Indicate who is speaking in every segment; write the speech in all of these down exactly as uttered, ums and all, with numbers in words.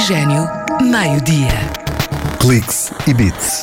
Speaker 1: Oxigênio, meio-dia.
Speaker 2: Cliques e Beats.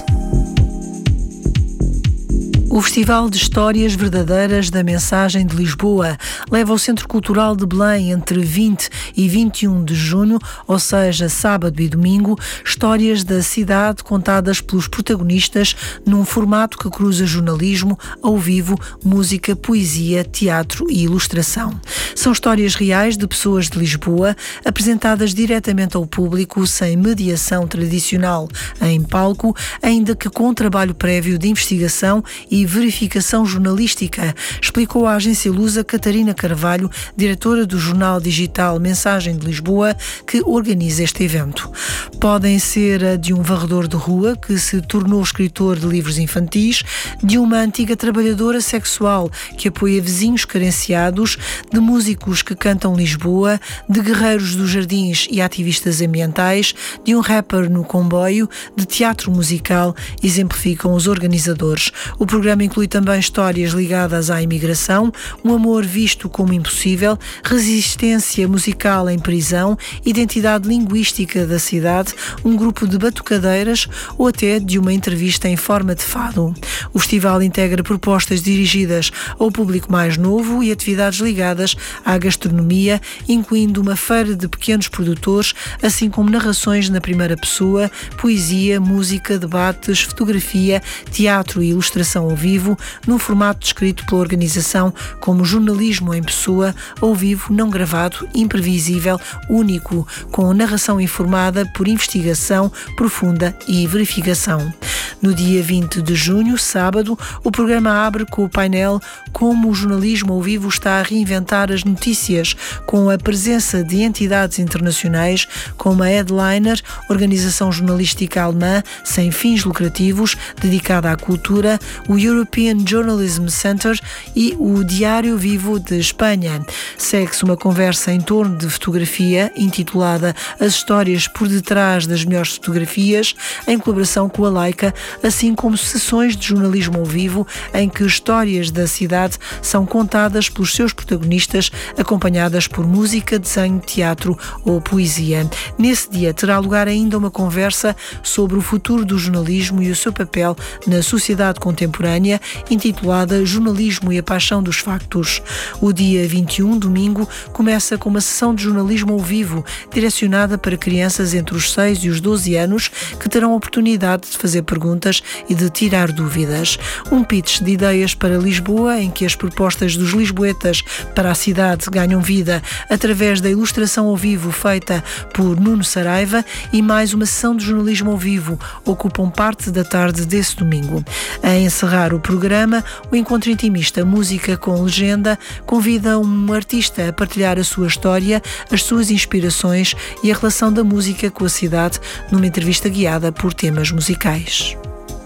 Speaker 3: O Festival de Histórias Verdadeiras da Mensagem de Lisboa leva ao Centro Cultural de Belém entre vinte e vinte e um de junho, ou seja, sábado e domingo, histórias da cidade contadas pelos protagonistas num formato que cruza jornalismo, ao vivo, música, poesia, teatro e ilustração. São histórias reais de pessoas de Lisboa, apresentadas diretamente ao público, sem mediação tradicional em palco, ainda que com trabalho prévio de investigação e verificação jornalística, explicou à agência Lusa Catarina Carvalho, diretora do jornal digital Mensagem de Lisboa, que organiza este evento. Podem ser a de um varredor de rua que se tornou escritor de livros infantis, de uma antiga trabalhadora sexual que apoia vizinhos carenciados, de músicos que cantam Lisboa, de guerreiros dos jardins e ativistas ambientais, de um rapper no comboio, de teatro musical, exemplificam os organizadores. O programa inclui também histórias ligadas à imigração, um amor visto como impossível, resistência musical em prisão, identidade linguística da cidade, um grupo de batucadeiras ou até de uma entrevista em forma de fado. O festival integra propostas dirigidas ao público mais novo e atividades ligadas à gastronomia, incluindo uma feira de pequenos produtores, assim como narrações na primeira pessoa, poesia, música, debates, fotografia, teatro e ilustração ao vivo, num formato descrito pela organização como jornalismo em pessoa, ao vivo, não gravado, imprevisível, único, com narração informada por investigação profunda e verificação. No dia vinte de junho, sábado, o programa abre com o painel Como o jornalismo ao vivo está a reinventar as notícias, com a presença de entidades internacionais como a Headliner, organização jornalística alemã sem fins lucrativos, dedicada à cultura, o European Journalism Center e o Diário Vivo de Espanha. Segue-se uma conversa em torno de fotografia, intitulada As Histórias por Detrás das Melhores Fotografias, em colaboração com a Leica, assim como sessões de jornalismo ao vivo, em que histórias da cidade são contadas pelos seus protagonistas, acompanhadas por música, desenho, teatro ou poesia. Nesse dia terá lugar ainda uma conversa sobre o futuro do jornalismo e o seu papel na sociedade contemporânea, intitulada Jornalismo e a Paixão dos Factos. O dia vinte e um, domingo, começa com uma sessão de jornalismo ao vivo, direcionada para crianças entre os seis e os doze anos, que terão a oportunidade de fazer perguntas e de tirar dúvidas. Um pitch de ideias para Lisboa, em que as propostas dos lisboetas para a cidade ganham vida através da ilustração ao vivo feita por Nuno Saraiva, e mais uma sessão de jornalismo ao vivo ocupam parte da tarde desse domingo. A encerrar o programa, o encontro intimista Música com Legenda convida um artista a partilhar a sua história, as suas inspirações e a relação da música com a cidade, numa entrevista guiada por temas musicais.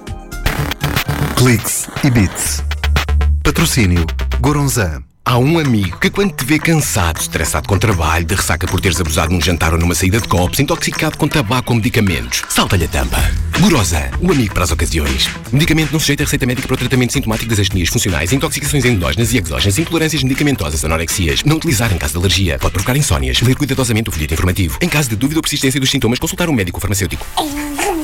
Speaker 2: Cliques e Beats. Patrocínio Goronzan.
Speaker 4: Há um amigo que, quando te vê cansado, estressado com trabalho, de ressaca por teres abusado num jantar ou numa saída de copos, intoxicado com tabaco ou medicamentos, salta-lhe a tampa. Goronzan, o amigo para as ocasiões. Medicamento não sujeito a receita médica para o tratamento sintomático das astenias funcionais, intoxicações endógenas e exógenas, intolerâncias medicamentosas, anorexias. Não utilizar em caso de alergia. Pode provocar insónias. Ler cuidadosamente o folheto informativo. Em caso de dúvida ou persistência dos sintomas, consultar um médico ou farmacêutico.